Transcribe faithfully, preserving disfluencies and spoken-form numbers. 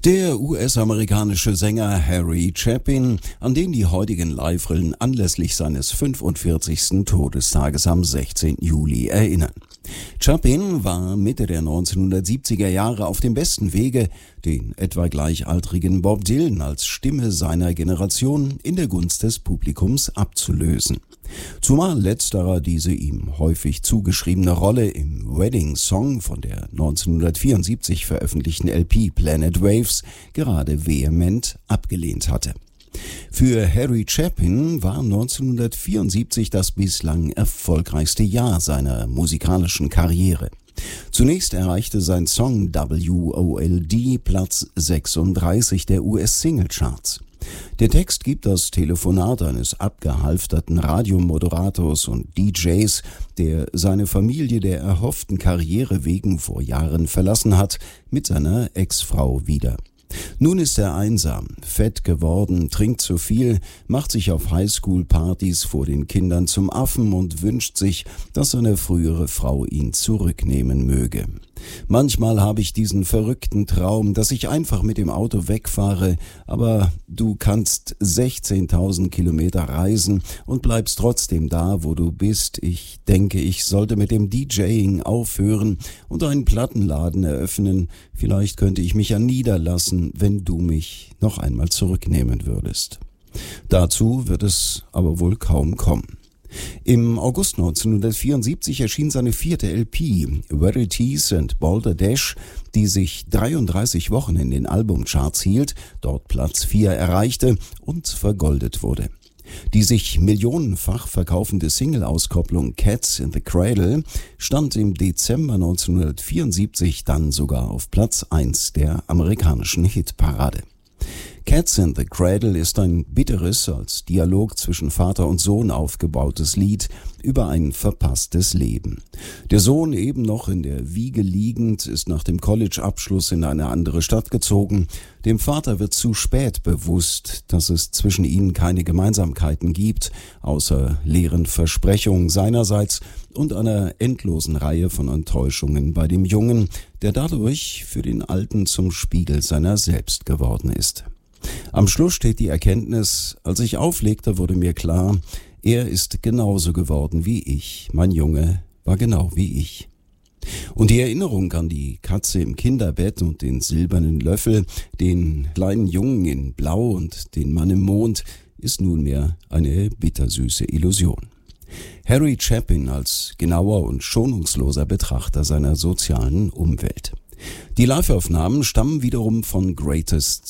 Der U S-amerikanische Sänger Harry Chapin, an den die heutigen Live-Rillen anlässlich seines fünfundvierzigsten Todestages am sechzehnten Juli erinnern. Chapin war Mitte der neunzehnhundertsiebziger Jahre auf dem besten Wege, den etwa gleichaltrigen Bob Dylan als Stimme seiner Generation in der Gunst des Publikums abzulösen. Zumal letzterer diese ihm häufig zugeschriebene Rolle im Wedding Song von der neunzehnhundertvierundsiebzig veröffentlichten L P Planet Waves gerade vehement abgelehnt hatte. Für Harry Chapin war neunzehnhundertvierundsiebzig das bislang erfolgreichste Jahr seiner musikalischen Karriere. Zunächst erreichte sein Song W O L D Platz sechsunddreißig der U S-Singlecharts. Der Text gibt das Telefonat eines abgehalfterten Radiomoderators und D Js, der seine Familie der erhofften Karriere wegen vor Jahren verlassen hat, mit seiner Ex-Frau wieder. Nun ist er einsam, fett geworden, trinkt zu viel, macht sich auf Highschool-Partys vor den Kindern zum Affen und wünscht sich, dass seine frühere Frau ihn zurücknehmen möge. Manchmal habe ich diesen verrückten Traum, dass ich einfach mit dem Auto wegfahre, aber du kannst sechzehntausend Kilometer reisen und bleibst trotzdem da, wo du bist. Ich denke, ich sollte mit dem DJing aufhören und einen Plattenladen eröffnen. Vielleicht könnte ich mich ja niederlassen, wenn du mich noch einmal zurücknehmen würdest. Dazu wird es aber wohl kaum kommen. Im August neunzehnhundertvierundsiebzig erschien seine vierte L P, Verities and Boulder Dash, die sich dreiunddreißig Wochen in den Albumcharts hielt, dort Platz vier erreichte und vergoldet wurde. Die sich millionenfach verkaufende Single-Auskopplung Cats in the Cradle stand im Dezember neunzehnhundertvierundsiebzig dann sogar auf Platz eins der amerikanischen Hitparade. Cats in the Cradle ist ein bitteres, als Dialog zwischen Vater und Sohn aufgebautes Lied über ein verpasstes Leben. Der Sohn, eben noch in der Wiege liegend, ist nach dem College-Abschluss in eine andere Stadt gezogen. Dem Vater wird zu spät bewusst, dass es zwischen ihnen keine Gemeinsamkeiten gibt, außer leeren Versprechungen seinerseits und einer endlosen Reihe von Enttäuschungen bei dem Jungen, der dadurch für den Alten zum Spiegel seiner selbst geworden ist. Am Schluss steht die Erkenntnis: Als ich auflegte, wurde mir klar, er ist genauso geworden wie ich. Mein Junge war genau wie ich. Und die Erinnerung an die Katze im Kinderbett und den silbernen Löffel, den kleinen Jungen in Blau und den Mann im Mond ist nunmehr eine bittersüße Illusion. Harry Chapin als genauer und schonungsloser Betrachter seiner sozialen Umwelt. Die Live-Aufnahmen stammen wiederum von Greatest